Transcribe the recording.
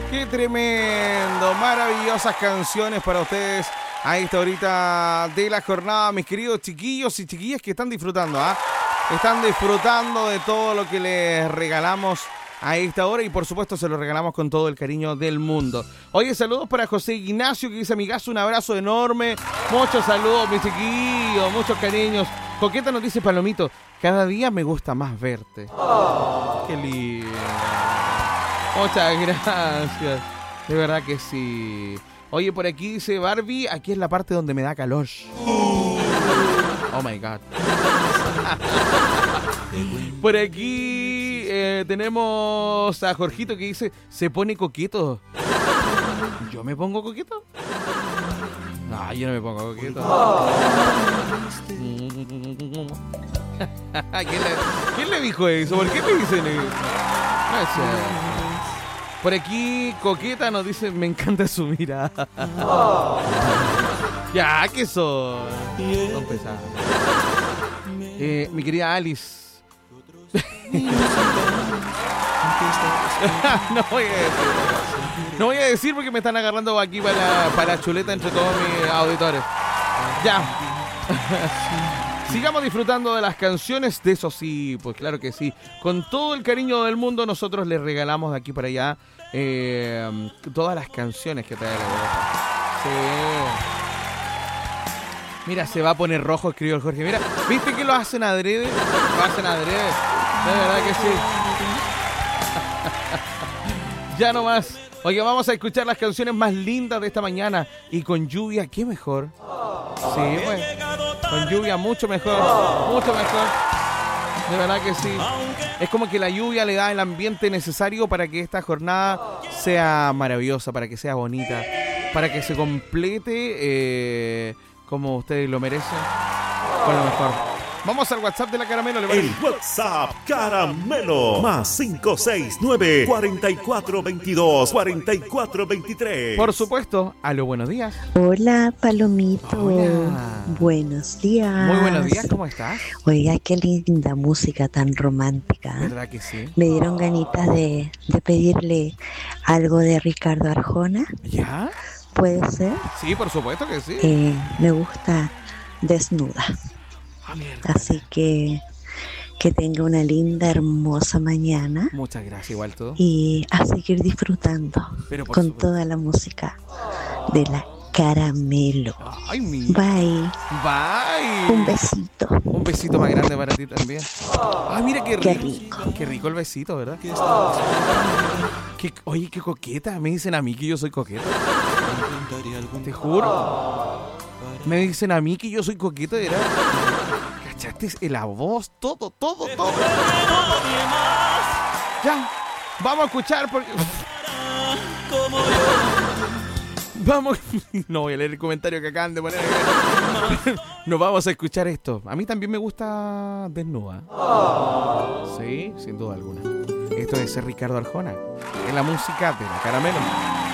Qué tremendo, maravillosas canciones para ustedes a esta horita de la jornada, mis queridos chiquillos y chiquillas que están disfrutando, Están disfrutando de todo lo que les regalamos a esta hora y por supuesto se lo regalamos con todo el cariño del mundo. Oye, saludos para José Ignacio que dice: amigazo, un abrazo enorme. Muchos saludos, mis chiquillos, muchos cariños. Coqueta nos dice: Palomito, cada día me gusta más verte. Qué lindo. Muchas gracias. De verdad que sí. Oye, por aquí dice Barbie, aquí es la parte donde me da calor. Oh my God. Por aquí tenemos a Jorgito que dice: se pone coqueto. ¿Yo me pongo coqueto? No, yo no me pongo coqueto. ¿Quién le dijo eso? ¿Por qué me dicen eso? Por aquí Coqueta nos dice: me encanta su mirada. Ya, ¿qué son? Son pesados. Mi querida Alice. No voy a decir porque me están agarrando aquí para chuleta entre todos mis auditores. Ya. Sigamos disfrutando de las canciones, de eso sí, pues claro que sí. Con todo el cariño del mundo nosotros les regalamos de aquí para allá todas las canciones que trae la verdad. Sí. Mira, se va a poner rojo, escribió el Jorge. Mira, ¿viste que lo hacen adrede? Lo hacen adrede. De verdad que sí. Ya no más. Oye, vamos a escuchar las canciones más lindas de esta mañana. Y con lluvia, ¿qué mejor? Sí, pues. Con lluvia, mucho mejor. Mucho mejor. De verdad que sí. Es como que la lluvia le da el ambiente necesario para que esta jornada sea maravillosa, para que sea bonita, para que se complete como ustedes lo merecen, con lo mejor. Vamos al WhatsApp de la Caramelo. El WhatsApp Caramelo. Más 569-4422-4423. Por supuesto, aló, buenos días. Hola, Palomito. Hola. Buenos días. Muy buenos días, ¿cómo estás? Oiga, qué linda música tan romántica. ¿Verdad que sí? Me dieron ganitas de pedirle algo de Ricardo Arjona. ¿Ya? ¿Puede ser? Sí, por supuesto que sí. Me gusta Desnuda. Así que tenga una linda, hermosa mañana. Muchas gracias, igual todo. Y a seguir disfrutando con supuesto. toda la música de la Caramelo. Ay, Bye. Bye. Un besito. Un besito más grande para ti también. Ay, mira qué rico. Qué rico. Qué rico el besito, ¿verdad? Oye, qué coqueta. Me dicen a mí que yo soy coqueta. Te juro. Me dicen a mí que yo soy coqueta, ¿verdad? ¿Cachaste? La voz, todo. Ya, vamos a escuchar porque... Vamos... No voy a leer el comentario que acaban de poner. Nos vamos a escuchar esto. A mí también me gusta Desnuda. Sí, sin duda alguna. Esto es Ricardo Arjona. Es la música de la Caramelo.